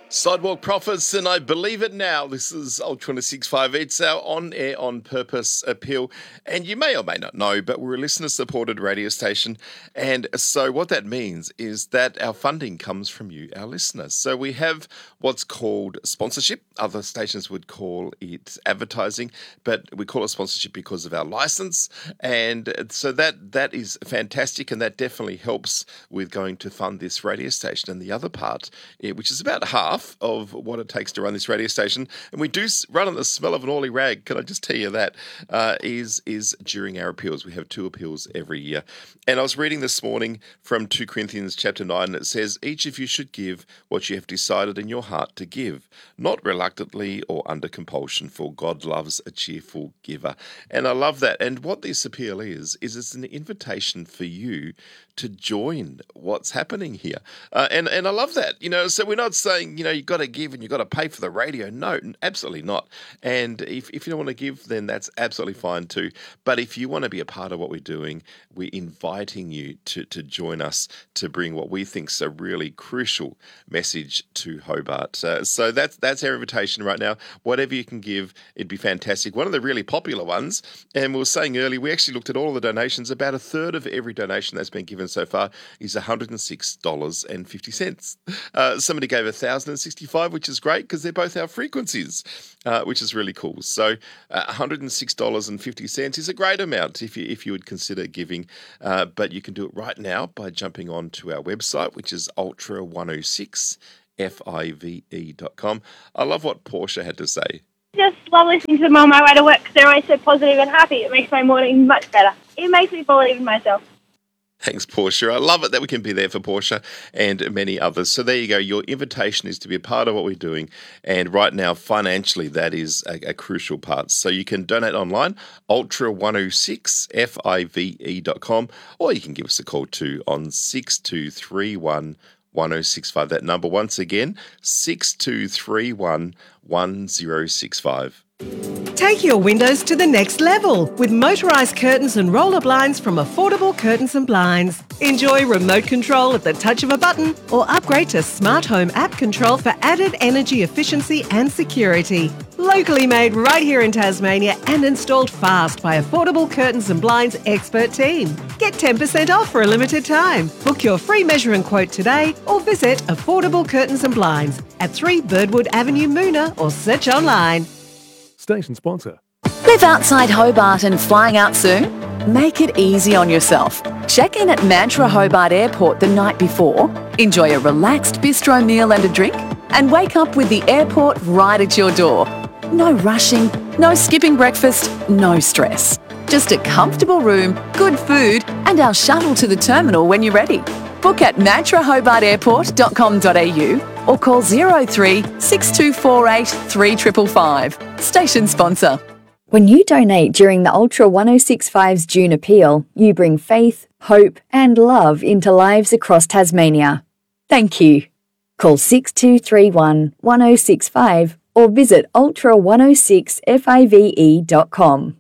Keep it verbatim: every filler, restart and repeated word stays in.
Sidewalk Prophets, and I believe it now. This is Ultra one oh six point five. It's our on-air, on-purpose appeal. And you may or may not know, but we're a listener-supported radio station. And so what that means is that our funding comes from you, our listeners. So we have what's called sponsorship. Other stations would call it advertising, but we call it sponsorship because of our license. And so that that is fantastic, and that definitely helps with going to fund this radio station. And the other part, eh, which is about half of what it takes to run this radio station, and we do run on the smell of an oily rag, can I just tell you that, uh, is, is during our appeals. We have two appeals every year. And I was reading this morning from Second Corinthians chapter nine, and it says, each of you should give what you have decided in your heart to give, not reluctantly or under compulsion, for God loves a cheerful giver. And I love that. And what this appeal is, is it's an invitation for you to join what's happening here. Uh, and, and I love that, you know, so we're not saying, you know, you've got to give and you've got to pay for the radio. No, absolutely not. And if, if you don't want to give, then that's absolutely fine too. But if you want to be a part of what we're doing, we're inviting you to, to join us to bring what we think is a really crucial message to Hobart. Uh, so that's, that's our invitation right now. Whatever you can give, it'd be fantastic. One of the really popular ones, and we were saying earlier, we actually looked at all of the donations. About a third of every donation that's been given so far is one hundred six dollars and fifty cents. Uh, somebody gave one thousand sixty-five dollars, which is great because they're both our frequencies, uh, which is really cool. So uh, one hundred six dollars and fifty cents is a great amount if you if you would consider giving, uh, but you can do it right now by jumping on to our website, which is ultra one oh six F I V E dot com. I love what Portia had to say. Just love listening to them on my way to work because they're always so positive and happy. It makes my morning much better. It makes me believe in myself. Thanks, Portia. I love it that we can be there for Portia and many others. So there you go. Your invitation is to be a part of what we're doing. And right now, financially, that is a, a crucial part. So you can donate online, ultra one oh six F I V E dot com, or you can give us a call too on six two three one one oh six five. That number, once again, six two three one one oh six five. Take your windows to the next level with motorised curtains and roller blinds from Affordable Curtains and Blinds. Enjoy remote control at the touch of a button or upgrade to Smart Home app control for added energy efficiency and security. Locally made right here in Tasmania and installed fast by Affordable Curtains and Blinds expert team. Get ten percent off for a limited time. Book your free measure and quote today or visit Affordable Curtains and Blinds at three Birdwood Avenue, Moona, or search online. Station sponsor. Live outside Hobart and flying out soon? Make it easy on yourself. Check in at Mantra Hobart Airport the night before, enjoy a relaxed bistro meal and a drink, and wake up with the airport right at your door. No rushing, no skipping breakfast, no stress. Just a comfortable room, good food, and our shuttle to the terminal when you're ready. Book at mantra hobart airport dot com dot a u or call zero three six two four eight three five five five. Station sponsor. When you donate during the Ultra one oh six point five's June appeal, you bring faith, hope and love into lives across Tasmania. Thank you. Call six two three one one oh six five or visit ultra one oh six F I V E dot com.